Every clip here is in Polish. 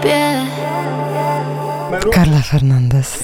Carla Fernandez.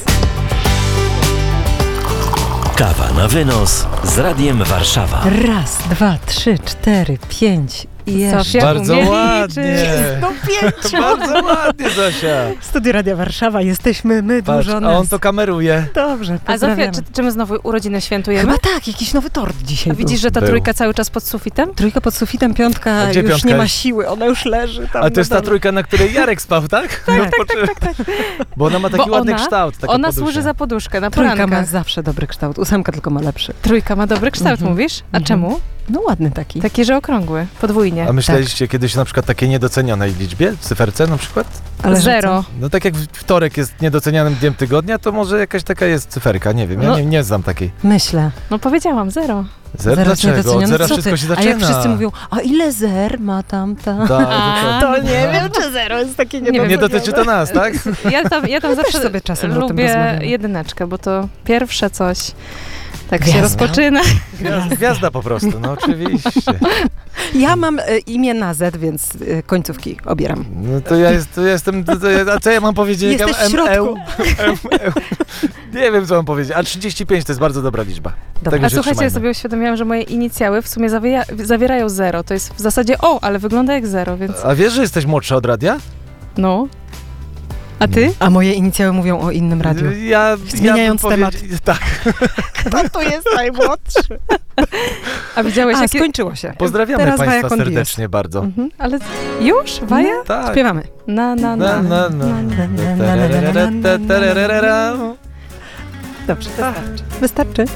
Kawa na wynos z Radiem Warszawa. Raz, dwa, trzy, cztery, pięć i jeszcze. Sofia Bardzo umie ładnie. liczyć. Do pięciu. Bardzo ładnie, Zosia. Studio Radia Warszawa, jesteśmy my, Patrz, dużo a nas. on to kameruje. Dobrze, A Zofia, pozdrawiamy. czy my znowu urodziny świętujemy? Chyba tak, jakiś nowy tort dzisiaj A widzisz, że ta Był. trójka cały czas pod sufitem? Trójka pod sufitem, piątka A gdzie już piątka nie ma jest? siły, ona już leży tam. A to jest na ta dole. trójka, na której Jarek spał, tak? Tak. Bo ona ma taki Bo ładny ona- kształt. Taka Ona podusia. służy za poduszkę na Trójka poranka. ma zawsze dobry kształt, ósemka tylko ma lepszy. Trójka ma dobry kształt, Mhm. mówisz? A Mhm. czemu? No ładny taki. Taki, że okrągły, podwójnie. A myśleliście kiedyś na przykład takiej niedocenionej liczbie, w cyferce na przykład? Ale że Zero. No tak jak wtorek jest niedocenianym dniem tygodnia, to może jakaś taka jest cyferka, nie wiem, ja No. nie znam takiej. co? Myślę. No powiedziałam, zero. Zer Zero dlaczego? Od niedoceniony. zera Co wszystko ty? się A zaczyna. jak wszyscy mówią, a ile zer ma tamta? Tak, dokładnie. To nie wiem, czy zero jest takie Nie wiem. Nie dotyczy to nas, tak? Ja tam zawsze sobie czasem o tym lubię rozmawiamy. jedyneczkę, bo to pierwsze coś. Tak się Gwiazda. rozpoczyna. Gwiazda po prostu, no oczywiście. Ja mam imię na Z, więc końcówki obieram. No to ja jestem, a co ja mam powiedzieć? Jesteś w środku. Nie wiem, co mam powiedzieć, a 35 to jest bardzo dobra liczba. Dobra. Tego A się słuchajcie, ja trzymajmy. sobie uświadomiłam, że moje inicjały w sumie zawierają zero. To jest w zasadzie O, ale wygląda jak zero, więc A wiesz, że jesteś młodsza od radia? no. A ty? A moje inicjały mówią o innym radiu. Zmieniając temat. Tak. Kto tu jest najmłodszy? A widziałeś A, jakie... skończyło się. Pozdrawiamy Teraz Państwa Waja con serdecznie bardzo. Mhm. Ale już? Waja? Tak. Śpiewamy. Na. Na, na, na. Dobrze, wystarczy. Wystarczy.